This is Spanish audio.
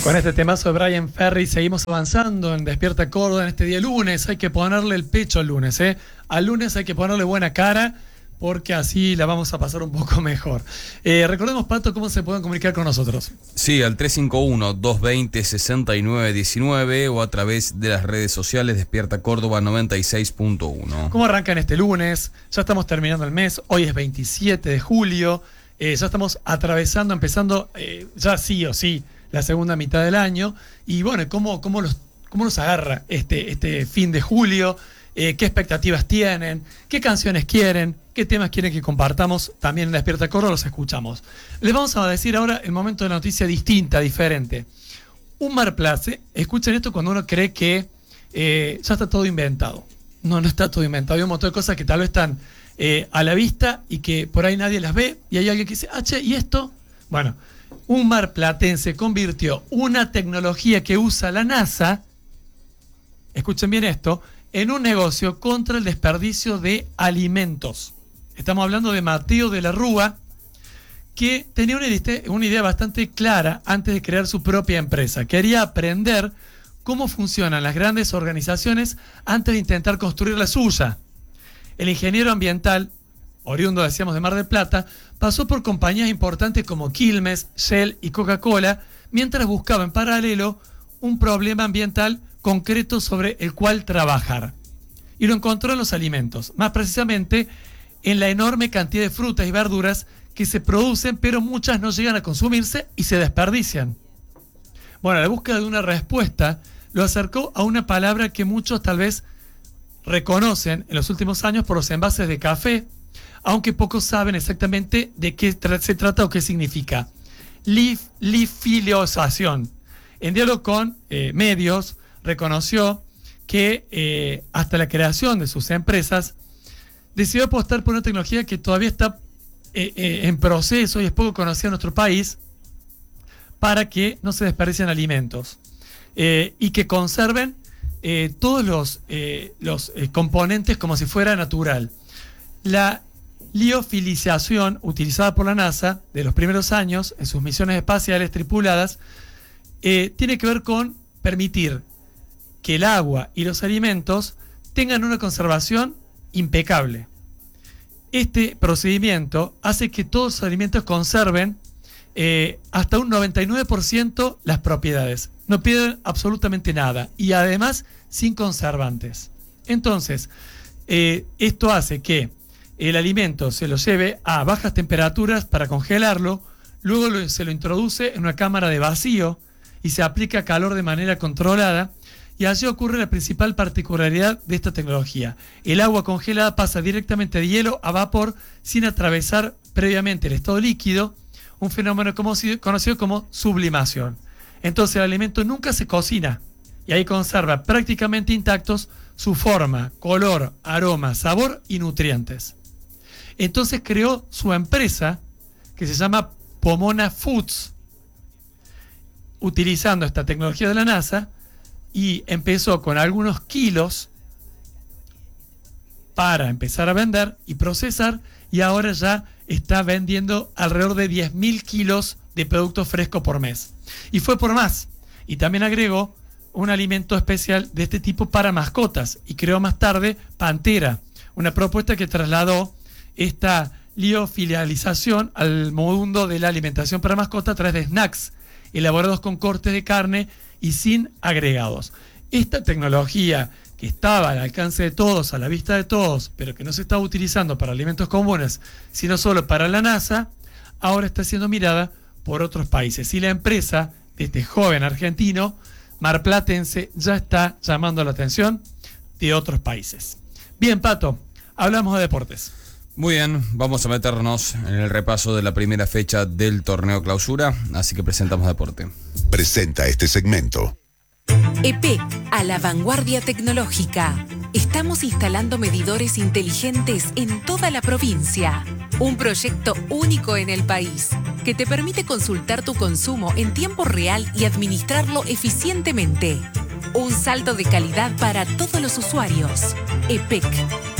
Con este temazo de Bryan Ferry seguimos avanzando en Despierta Córdoba en este día lunes. Hay que ponerle el pecho al lunes, ¿eh? Al lunes hay que ponerle buena cara porque así la vamos a pasar un poco mejor. Recordemos, Pato, cómo se pueden comunicar con nosotros. Sí, al 351-220-6919 o a través de las redes sociales Despierta Córdoba 96.1. ¿Cómo arrancan este lunes? Ya estamos terminando el mes, hoy es 27 de julio, ya estamos atravesando, empezando ya sí o sí la segunda mitad del año. Y bueno, ¿cómo los agarra este fin de julio? ¿Qué expectativas tienen? ¿Qué canciones quieren? ¿Qué temas quieren que compartamos? También en Despierta Córdoba los escuchamos. Les vamos a decir ahora el momento de la noticia distinta, diferente. Un marplace, escuchen esto cuando uno cree que ya está todo inventado. No está todo inventado. Hay un montón de cosas que tal vez están a la vista y que por ahí nadie las ve. Y hay alguien que dice, che, ¿y esto? Bueno, un marplatense convirtió una tecnología que usa la NASA, escuchen bien esto, en un negocio contra el desperdicio de alimentos. Estamos hablando de Mateo de la Rúa, que tenía una idea bastante clara antes de crear su propia empresa. Quería aprender cómo funcionan las grandes organizaciones antes de intentar construir la suya. El ingeniero ambiental, oriundo, decíamos, de Mar del Plata, pasó por compañías importantes como Quilmes, Shell y Coca-Cola, mientras buscaba en paralelo un problema ambiental concreto sobre el cual trabajar. Y lo encontró en los alimentos, más precisamente en la enorme cantidad de frutas y verduras que se producen, pero muchas no llegan a consumirse y se desperdician. Bueno, la búsqueda de una respuesta lo acercó a una palabra que muchos tal vez reconocen en los últimos años por los envases de café, aunque pocos saben exactamente de qué se trata o qué significa. Liofilización. En diálogo con medios, reconoció que hasta la creación de sus empresas decidió apostar por una tecnología que todavía está en proceso y es poco conocida en nuestro país, para que no se desperdicien alimentos y que conserven todos los componentes como si fuera natural. La liofilización utilizada por la NASA de los primeros años en sus misiones espaciales tripuladas tiene que ver con permitir que el agua y los alimentos tengan una conservación impecable. Este procedimiento hace que todos los alimentos conserven hasta un 99% las propiedades. No pierden absolutamente nada y además sin conservantes. Entonces, esto hace que el alimento se lo lleve a bajas temperaturas para congelarlo, luego se lo introduce en una cámara de vacío y se aplica calor de manera controlada. Y allí ocurre la principal particularidad de esta tecnología. El agua congelada pasa directamente de hielo a vapor sin atravesar previamente el estado líquido, un fenómeno conocido como sublimación. Entonces el alimento nunca se cocina y ahí conserva prácticamente intactos su forma, color, aroma, sabor y nutrientes. Entonces creó su empresa que se llama Pomona Foods, utilizando esta tecnología de la NASA, y empezó con algunos kilos para empezar a vender y procesar, y ahora ya está vendiendo alrededor de 10.000 kilos de producto fresco por mes. Y fue por más. Y también agregó un alimento especial de este tipo para mascotas y creó más tarde Pantera, una propuesta que trasladó esta liofilización al mundo de la alimentación para mascotas a través de snacks elaborados con cortes de carne y sin agregados. Esta tecnología que estaba al alcance de todos, a la vista de todos, pero que no se estaba utilizando para alimentos comunes, sino solo para la NASA, ahora está siendo mirada por otros países. Y la empresa de este joven argentino, marplatense, ya está llamando la atención de otros países. Bien, Pato, hablamos de deportes. Muy bien, vamos a meternos en el repaso de la primera fecha del torneo clausura, así que presentamos deporte. Presenta este segmento. EPEC, a la vanguardia tecnológica. Estamos instalando medidores inteligentes en toda la provincia. Un proyecto único en el país que te permite consultar tu consumo en tiempo real y administrarlo eficientemente. Un salto de calidad para todos los usuarios. EPEC.